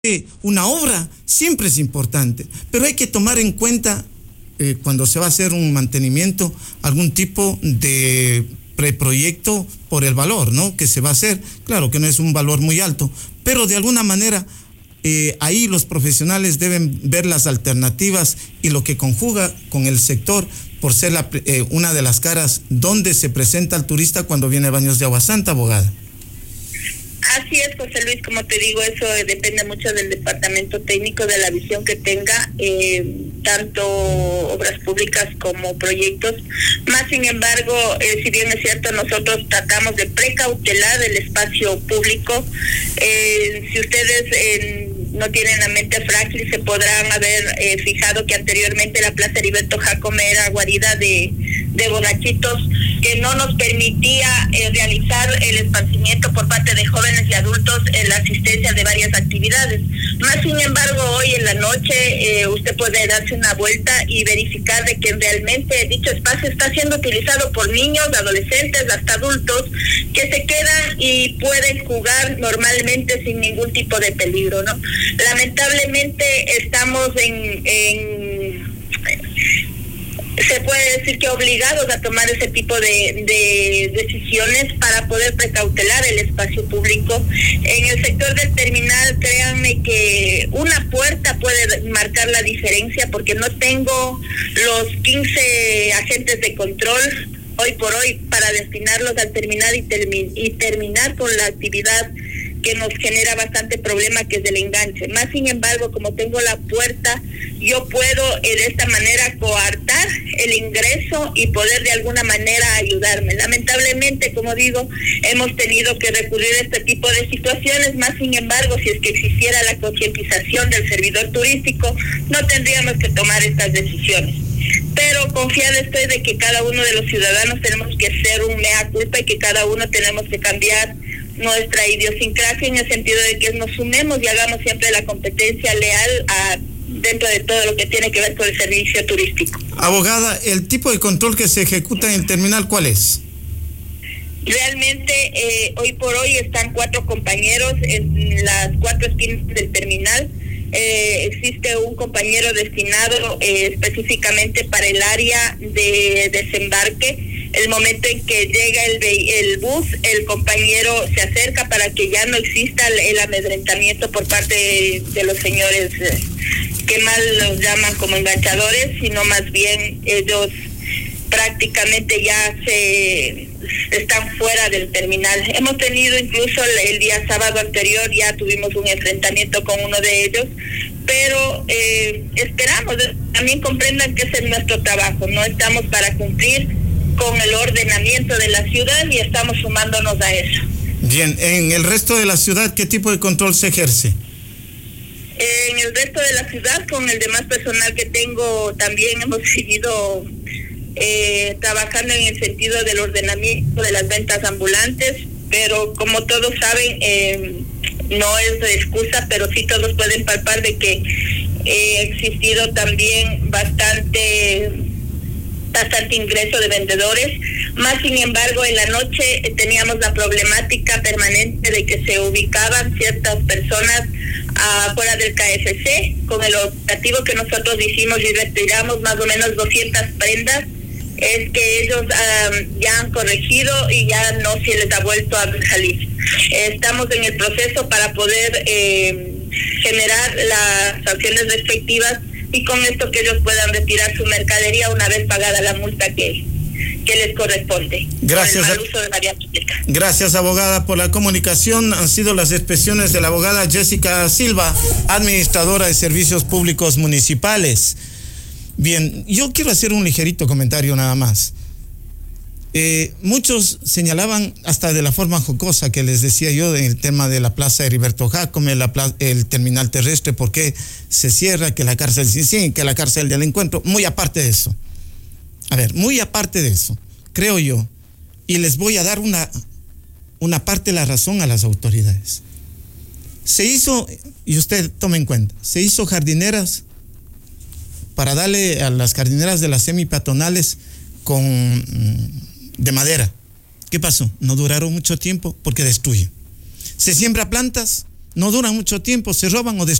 una obra siempre es importante, pero hay que tomar en cuenta cuando se va a hacer un mantenimiento, algún tipo de preproyecto por el valor, ¿no?, que se va a hacer. Claro que no es un valor muy alto, pero de alguna manera ahí los profesionales deben ver las alternativas y lo que conjuga con el sector por ser una de las caras donde se presenta al turista cuando viene a Baños de Agua Santa, abogada. Así es, José Luis, como te digo, eso depende mucho del departamento técnico, de la visión que tenga, tanto obras públicas como proyectos. Más sin embargo, si bien es cierto, nosotros tratamos de precautelar el espacio público. Si ustedes no tienen la mente frágil, se podrán haber fijado que anteriormente la Plaza Heriberto Jacome era guarida de borrachitos, que no nos permitía realizar el esparcimiento por parte de jóvenes y adultos en la asistencia de varias actividades. Más sin embargo, hoy en la noche usted puede darse una vuelta y verificar de que realmente dicho espacio está siendo utilizado por niños, adolescentes, hasta adultos, que se quedan y pueden jugar normalmente sin ningún tipo de peligro, ¿no? Lamentablemente estamos se puede decir que obligados a tomar ese tipo de decisiones para poder precautelar el espacio público. En el sector del terminal, créanme que una puerta puede marcar la diferencia, porque no tengo los 15 agentes de control hoy por hoy para destinarlos al terminal y terminar con la actividad que nos genera bastante problema, que es del enganche. Más sin embargo, como tengo la puerta, yo puedo de esta manera coartar el ingreso y poder de alguna manera ayudarme. Lamentablemente, como digo, hemos tenido que recurrir a este tipo de situaciones. Más sin embargo, si es que existiera la concientización del servidor turístico, no tendríamos que tomar estas decisiones. Pero confiada estoy de que cada uno de los ciudadanos tenemos que hacer un mea culpa y que cada uno tenemos que cambiar nuestra idiosincrasia, en el sentido de que nos sumemos y hagamos siempre la competencia leal dentro de todo lo que tiene que ver con el servicio turístico. Abogada, ¿el tipo de control que se ejecuta en el terminal cuál es? Realmente hoy por hoy están 4 compañeros en las 4 esquinas del terminal. Existe un compañero destinado específicamente para el área de desembarque. El momento en que llega el bus, el compañero se acerca para que ya no exista el amedrentamiento por parte de los señores que mal los llaman como enganchadores, sino más bien ellos prácticamente ya están fuera del terminal. Hemos tenido incluso el día sábado anterior, ya tuvimos un enfrentamiento con uno de ellos, pero esperamos, también comprendan que ese es nuestro trabajo, no estamos para cumplir con el ordenamiento de la ciudad y estamos sumándonos a eso. Bien, en el resto de la ciudad, ¿qué tipo de control se ejerce? En el resto de la ciudad, con el demás personal que tengo, también hemos seguido trabajando en el sentido del ordenamiento de las ventas ambulantes, pero como todos saben, no es excusa, pero sí todos pueden palpar de que ha existido también bastante ingreso de vendedores. Más sin embargo, en la noche teníamos la problemática permanente de que se ubicaban ciertas personas afuera del KFC. Con el operativo que nosotros hicimos y retiramos más o menos 200 prendas, es que ellos ya han corregido y ya no se les ha vuelto a salir. Estamos en el proceso para poder generar las sanciones respectivas y con esto que ellos puedan retirar su mercadería una vez pagada la multa que les corresponde. Gracias. Por el mal uso de la vía pública. Gracias, abogada, por la comunicación. Han sido las expresiones de la abogada Jessica Silva, administradora de servicios públicos municipales. Bien, yo quiero hacer un ligerito comentario nada más. Muchos señalaban hasta de la forma jocosa que les decía yo en el tema de la Plaza Heriberto Jacome, el terminal terrestre, por qué se cierra, que la cárcel Cincín, que la cárcel del Encuentro. Muy aparte de eso. A ver, muy aparte de eso, creo yo, y les voy a dar una parte de la razón a las autoridades. Se hizo, y usted tome en cuenta, se hizo jardineras para darle a las jardineras de las semipeatonales de madera. ¿Qué pasó? No duraron mucho tiempo porque destruyen. Se siembra plantas no duran mucho tiempo, se roban o